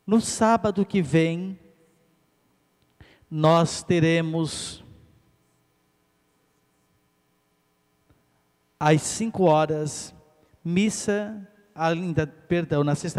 No sábado que vem, nós teremos às 5 horas, missa, na sexta